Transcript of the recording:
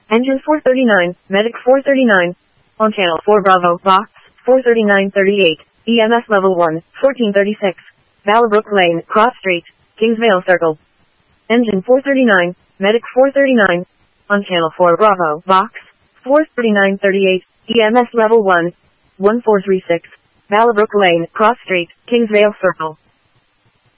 Engine 439, Medic 439. On channel 4 Bravo, box 43938, EMS level 1, 1436. Ballabrook Lane, Cross Street, Kingsvale Circle. Engine 439, Medic 439. On channel 4 Bravo, box 43938, EMS level 1, 1436. Ballabrook Lane, Cross Street, Kingsvale Circle.